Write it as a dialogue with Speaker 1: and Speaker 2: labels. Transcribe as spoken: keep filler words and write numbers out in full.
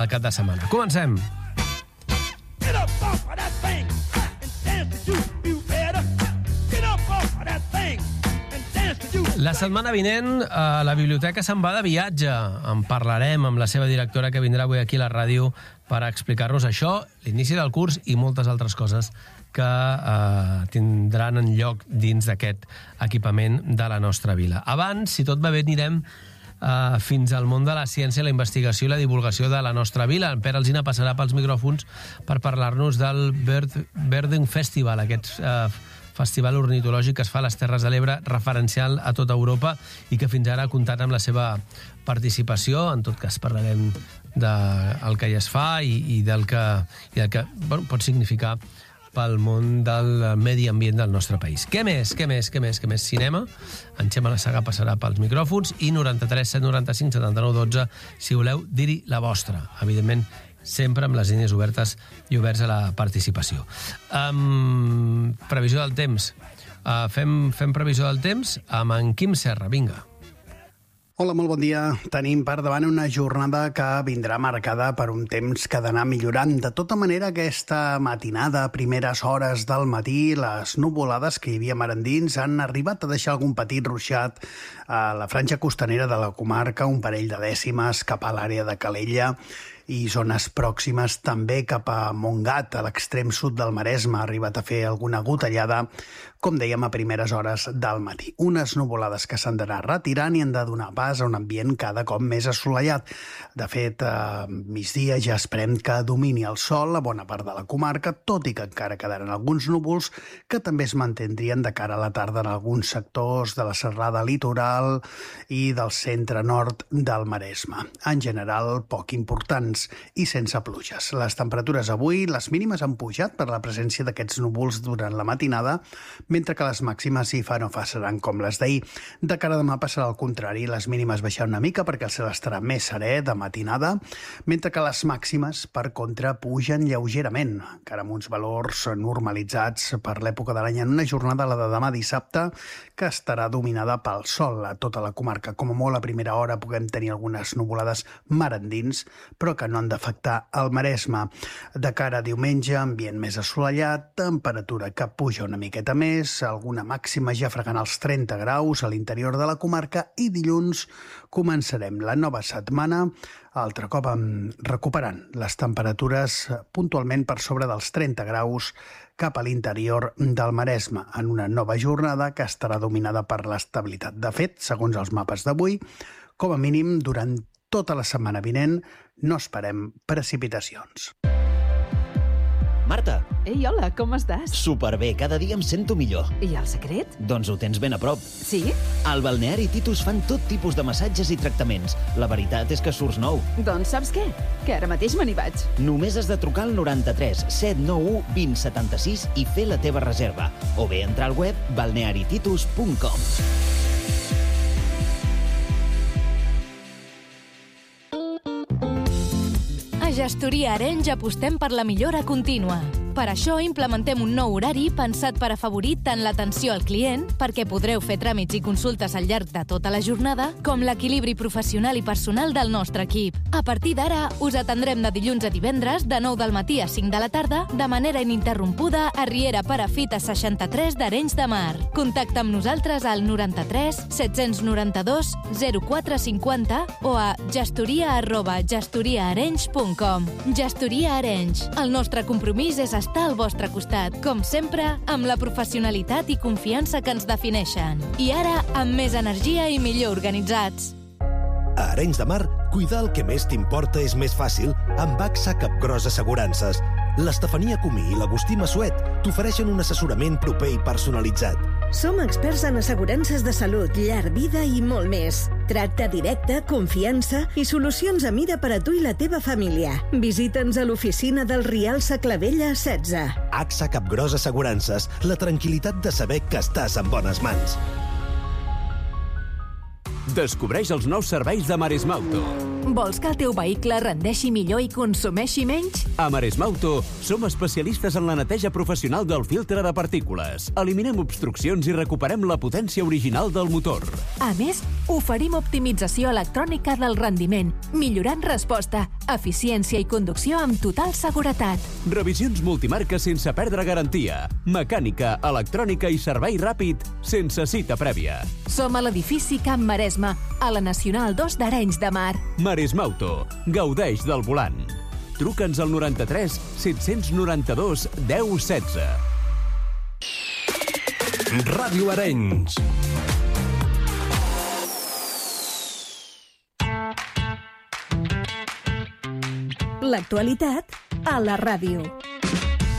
Speaker 1: el cap de setmana. Comencem!
Speaker 2: Get up off of that thing and dance to you, you better. Get up off of that thing and dance to you.
Speaker 1: La setmana vinent a la biblioteca se'n va de viatge. En parlarem amb la seva directora, que vindrà avui aquí a la ràdio per explicar-nos això, l'inici del curs i moltes altres coses que eh, tindran en lloc dins d'aquest equipament de la nostra vila. Abans, si tot va bé, anirem eh, fins al món de la ciència, la investigació i la divulgació de la nostra vila. En Pere Alsina passarà pels micròfons per parlar-nos del Bird, Birding Festival, aquest eh, festival ornitològic que es fa a les Terres de l'Ebre, referencial a tota Europa i que fins ara ha comptat amb la seva participació. En tot cas, parlarem del que ja es fa i, i del que, i del que bueno, pot significar pel món del medi ambient del nostre país. Què més? Què més? Què més? Què més? Cinema. En Xema La Saga passarà pels micròfons i noranta-tres set noranta-cinc setanta-nou dotze si voleu dir-hi la vostra. Evidentment, sempre amb les línies obertes i oberts a la participació. Um, previsió del temps. Uh, fem, fem previsió del temps amb en Quim Serra. Vinga.
Speaker 3: Hola, molt bon dia. Tenim per davant una jornada que vindrà marcada per un temps que ha d'anar millorant. De tota manera, aquesta matinada, a primeres hores del matí, les nuvolades que hi havia mar endins han arribat a deixar algun petit ruixat a la franja costanera de la comarca, un parell de dècimes cap a l'àrea de Calella i zones pròximes també cap a Montgat, a l'extrem sud del Maresme. Ha arribat a fer alguna gotellada, com dèiem, a primeres hores del matí. Unes nuvolades que s'han d'anar retirant i han de donar pas a un ambient cada cop més assolellat. De fet, a migdia ja esperem que domini el sol a bona part de la comarca, tot i que encara quedaran alguns núvols que també es mantindrien de cara a la tarda en alguns sectors de la serrada litoral i del centre-nord del Maresme. En general, poc importants i sense pluges. Les temperatures avui, les mínimes han pujat per la presència d'aquests núvols durant la matinada, mentre que les màximes, si fa no fa, seran com les d'ahir. De cara a demà passarà al contrari, les mínimes baixaran una mica perquè el cel estarà més serè de matinada, mentre que les màximes, per contra, pugen lleugerament, encara amb uns valors normalitzats per l'època de l'any, en una jornada, la de demà dissabte, que estarà dominada pel sol a tota la comarca. Com a molt, a primera hora puguem tenir algunes nuvolades mar endins, però que no han d'afectar el Maresme. De cara a diumenge, ambient més assolellat, temperatura que puja una miqueta més, alguna màxima ja fregant els trenta graus a l'interior de la comarca, i dilluns començarem la nova setmana altre cop recuperant les temperatures puntualment per sobre dels trenta graus cap a l'interior del Maresme, en una nova jornada que estarà dominada per l'estabilitat. De fet, segons els mapes d'avui, com a mínim durant tota la setmana vinent no esperem precipitacions.
Speaker 4: Marta!
Speaker 5: Ei, hola, com estàs?
Speaker 4: Superbé, cada dia em sento millor.
Speaker 5: I el secret?
Speaker 4: Doncs ho tens ben a prop.
Speaker 5: Sí?
Speaker 4: Al Balneari Titus fan tot tipus de massatges i tractaments. La veritat és que surts nou.
Speaker 5: Doncs saps què? Que ara mateix me n'hi vaig.
Speaker 4: Només has de trucar al noranta-tres set nou u vint setanta-sis i fer la teva reserva. O bé entrar al web balneari titus punt com.
Speaker 6: A Gestoria Arenys apostem per la millora contínua. Per això implementem un nou horari pensat per afavorir tant l'atenció al client, perquè podreu fer tràmits i consultes al llarg de tota la jornada, com l'equilibri professional i personal del nostre equip. A partir d'ara, us atendrem de dilluns a divendres, de nou del matí a cinc de la tarda, de manera ininterrompuda a Riera Perafita seixanta-tres d'Arenys de Mar. Contacta amb nosaltres al noranta-tres set noranta dos zero quatre cinquanta o a gestoria arroba gestoriaarenys punt com. Gestoria Arenys. El nostre compromís és estar al vostre costat, com sempre, amb la professionalitat i confiança que ens defineixen. I ara, amb més energia i millor organitzats.
Speaker 7: A Arenys de Mar, cuidar el que més t'importa és més fàcil amb A X A Capgros Assegurances. L'Estefania Comí i l'Agustí Massuet t'ofereixen un assessorament proper i personalitzat.
Speaker 8: Som experts en assegurances de salut, llar, vida i molt més. Tracte directe, confiança i solucions a mida per a tu i la teva família. Visita'ns a l'oficina del Rial Saclavella setze.
Speaker 7: A X A Capgros Assegurances, la tranquil·litat de saber que estàs en bones mans.
Speaker 9: Descobreix els nous serveis de Maresmauto. Vols que el teu vehicle rendeixi millor i consumeixi menys?
Speaker 10: A Maresma Auto som especialistes en la neteja professional del filtre de partícules. Eliminem obstruccions i recuperem la potència original del motor.
Speaker 9: A més, oferim optimització electrònica del rendiment, millorant resposta, eficiència i conducció amb total seguretat.
Speaker 10: Revisions multimarques sense perdre garantia. Mecànica, electrònica i servei ràpid sense cita prèvia.
Speaker 9: Som a l'edifici Camp Maresma, a la Nacional dos d'Arenys de Mar.
Speaker 10: Maresma Auto. Gaudeix del volant. Truca'ns al noranta-tres set-cents noranta-dos deu setze.
Speaker 11: Ràdio Arenys.
Speaker 8: L'actualitat a la ràdio.